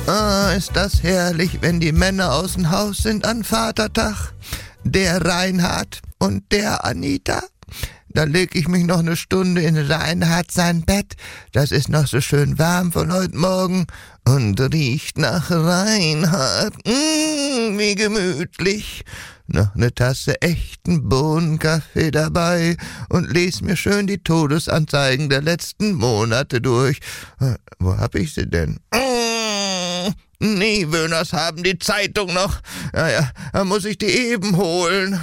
Ah, ist das herrlich, wenn die Männer aus dem Haus sind an Vatertag. Der Reinhard und der Anita. Da leg ich mich noch eine Stunde in Reinhard sein Bett. Das ist noch so schön warm von heute Morgen und riecht nach Reinhard. Wie gemütlich. Noch eine Tasse echten Bohnenkaffee dabei und les mir schön die Todesanzeigen der letzten Monate durch. Wo hab ich sie denn? Niewöhners haben die Zeitung noch. Ja, da muss ich die eben holen.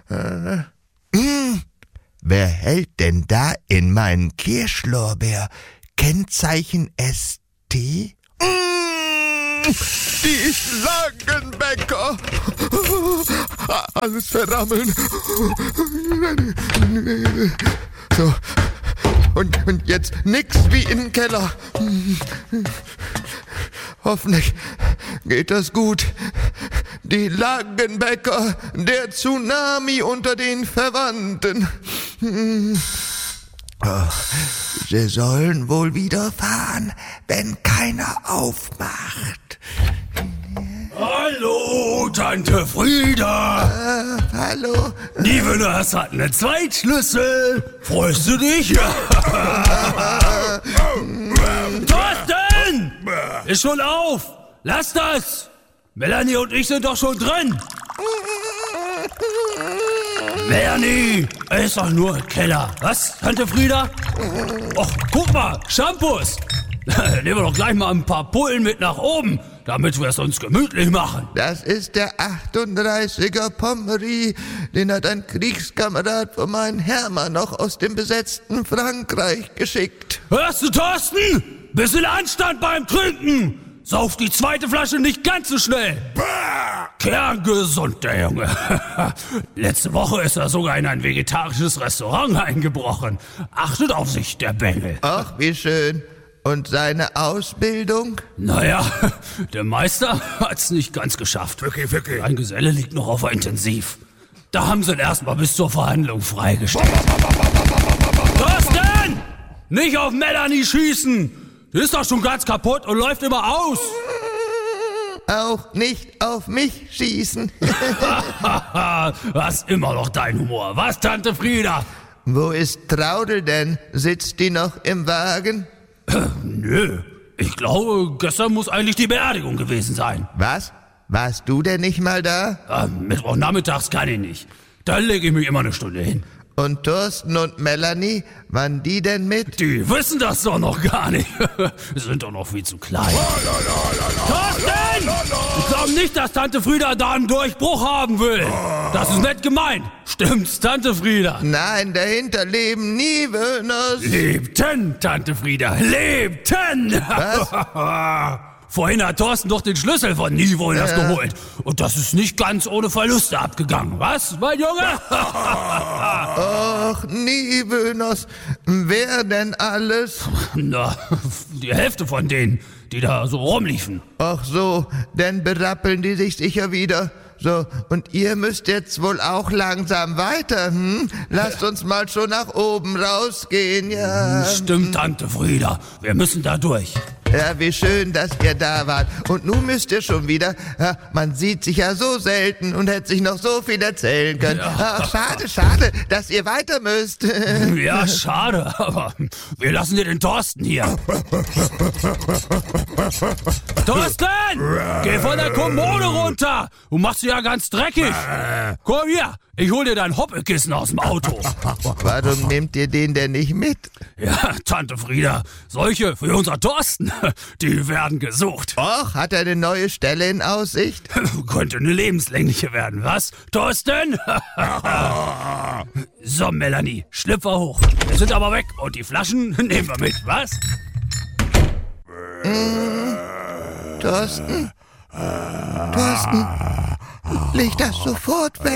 Wer hält denn da in meinen Kirschlorbeer? Kennzeichen ST? Die Schlangenbäcker. Alles verrammeln. So. Und jetzt nix wie in den Keller. Hoffentlich geht das gut. Die Langenbäcker, der Tsunami unter den Verwandten. Sie sollen wohl wieder fahren, wenn keiner aufmacht. Hallo, Tante Frieda. Hallo. Niewöhners hat einen Zweitschlüssel. Freust du dich? Thorsten! Ist schon auf. Lass das. Melanie und ich sind doch schon drin. Melanie, ist doch nur ein Keller. Was, Tante Frieda? Och, guck mal, Shampoos. Nehmen wir doch gleich mal ein paar Pullen mit nach oben, damit wir es uns gemütlich machen. Das ist der 38er Pommery, den hat ein Kriegskamerad von meinem Hermann noch aus dem besetzten Frankreich geschickt. Hörst du, Thorsten? Bisschen Anstand beim Trinken. Sauf die zweite Flasche nicht ganz so schnell. Kerngesund, der Junge. Letzte Woche ist er sogar in ein vegetarisches Restaurant eingebrochen. Achtet auf sich, der Bengel. Ach, wie schön. Und seine Ausbildung? Naja, der Meister hat's nicht ganz geschafft. Wirklich. Ein Geselle liegt noch auf der Intensiv. Da haben sie ihn erstmal bis zur Verhandlung freigestellt. Thorsten! Nicht auf Melanie schießen! Die ist doch schon ganz kaputt und läuft immer aus. Auch nicht auf mich schießen. Das ist immer noch dein Humor. Was, Tante Frieda? Wo ist Traudel denn? Sitzt die noch im Wagen? Nö. Ich glaube, gestern muss eigentlich die Beerdigung gewesen sein. Was? Warst du denn nicht mal da? Mittwochnachmittags kann ich nicht. Da lege ich mich immer eine Stunde hin. Und Thorsten und Melanie, waren die denn mit? Die wissen das doch noch gar nicht. Sind doch noch viel zu klein. Thorsten! Ich glaube nicht, dass Tante Frieda da einen Durchbruch haben will. Das ist nett gemeint. Stimmt's, Tante Frieda? Nein, dahinter leben Niewöhners. Lebten, Tante Frieda, lebten! Was? Vorhin hat Thorsten doch den Schlüssel von Niewöhners geholt. Und das ist nicht ganz ohne Verluste abgegangen. Was, mein Junge? Ach, Niewöhners, wer denn alles? Na, die Hälfte von denen, die da so rumliefen. Ach so, dann berappeln die sich sicher wieder. So, und ihr müsst jetzt wohl auch langsam weiter, hm? Lasst uns mal schon nach oben rausgehen, ja. Stimmt, Tante Frieda. Wir müssen da durch. Ja, wie schön, dass ihr da wart. Und nun müsst ihr schon wieder. Ja, man sieht sich ja so selten und hätte sich noch so viel erzählen können. Ja. Ach, schade, dass ihr weiter müsst. Ja, schade, aber wir lassen dir den Thorsten hier. Thorsten! Geh von der Kommode runter! Du machst sie ja ganz dreckig. Komm hier, ich hol dir dein Hoppekissen aus dem Auto. Warum nehmt ihr den denn nicht mit? Ja, Tante Frieda, solche für unser Thorsten, die werden gesucht. Och, hat er eine neue Stelle in Aussicht? Könnte eine lebenslängliche werden, was, Thorsten? So, Melanie, Schlüpfer hoch. Wir sind aber weg und die Flaschen nehmen wir mit, was? Thorsten? Leg das sofort weg.